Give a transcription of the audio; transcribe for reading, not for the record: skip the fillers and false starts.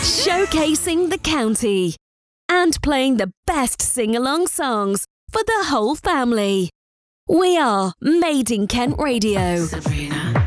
Showcasing the county and playing the best sing-along songs for the whole family. We are Made in Kent Radio. Sabrina.